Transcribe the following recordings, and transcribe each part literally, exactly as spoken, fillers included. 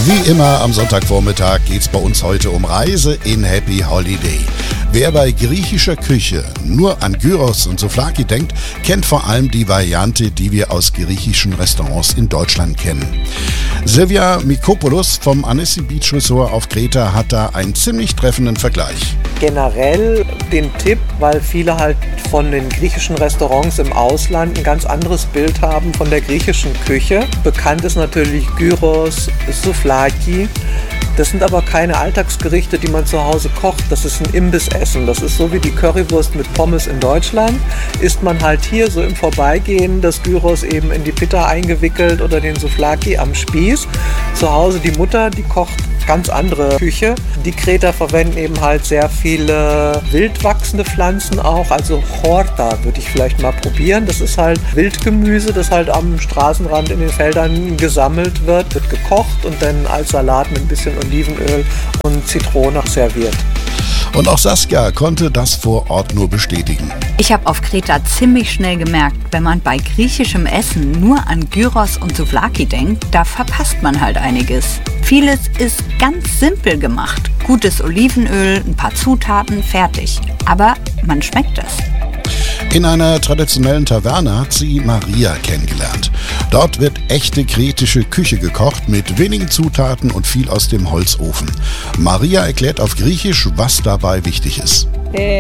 Wie immer am Sonntagvormittag geht's bei uns heute um Reise in Happy Holiday. Wer bei griechischer Küche nur an Gyros und Souvlaki denkt, kennt vor allem die Variante, die wir aus griechischen Restaurants in Deutschland kennen. Silvia Mikopoulos vom Annecy Beach Resort auf Kreta hat da einen ziemlich treffenden Vergleich. Generell den Tipp, weil viele halt von den griechischen Restaurants im Ausland ein ganz anderes Bild haben von der griechischen Küche. Bekannt ist natürlich Gyros, Souvlaki. Das sind aber keine Alltagsgerichte, die man zu Hause kocht. Das ist ein Imbissessen. Das ist so wie die Currywurst mit Pommes in Deutschland. Isst man halt hier so im Vorbeigehen das Gyros eben in die Pita eingewickelt oder den Souvlaki am Spieß. Zu Hause die Mutter, die kocht ganz andere Küche. Die Kreter verwenden eben halt sehr viele wildwachsende Pflanzen auch. Also Horta würde ich vielleicht mal probieren. Das ist halt Wildgemüse, das halt am Straßenrand in den Feldern gesammelt wird, wird gekocht und dann als Salat mit ein bisschen Olivenöl und Zitrone serviert. Und auch Saskia konnte das vor Ort nur bestätigen. Ich habe auf Kreta ziemlich schnell gemerkt, wenn man bei griechischem Essen nur an Gyros und Souvlaki denkt, da verpasst man halt einiges. Vieles ist ganz simpel gemacht. Gutes Olivenöl, ein paar Zutaten, fertig. Aber man schmeckt es. In einer traditionellen Taverne hat sie Maria kennengelernt. Dort wird echte kretische Küche gekocht mit wenigen Zutaten und viel aus dem Holzofen. Maria erklärt auf Griechisch, was dabei wichtig ist.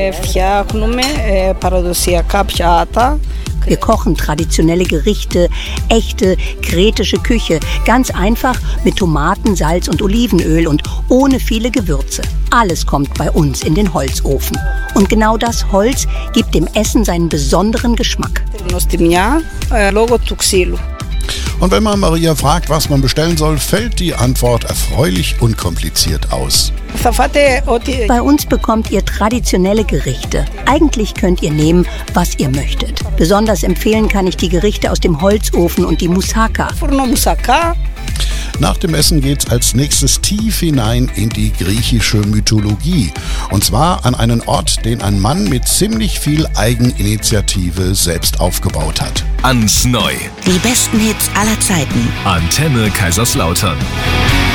Wir kochen traditionelle Gerichte, echte kretische Küche, ganz einfach mit Tomaten, Salz und Olivenöl und ohne viele Gewürze. Alles kommt bei uns in den Holzofen. Und genau das Holz gibt dem Essen seinen besonderen Geschmack. Und wenn man Maria fragt, was man bestellen soll, fällt die Antwort erfreulich unkompliziert aus. Bei uns bekommt ihr traditionelle Gerichte. Eigentlich könnt ihr nehmen, was ihr möchtet. Besonders empfehlen kann ich die Gerichte aus dem Holzofen und die Moussaka. Nach dem Essen geht's als nächstes tief hinein in die griechische Mythologie. Und zwar an einen Ort, den ein Mann mit ziemlich viel Eigeninitiative selbst aufgebaut hat. Ans Neu. Die besten Hits aller Zeiten. Antenne Kaiserslautern.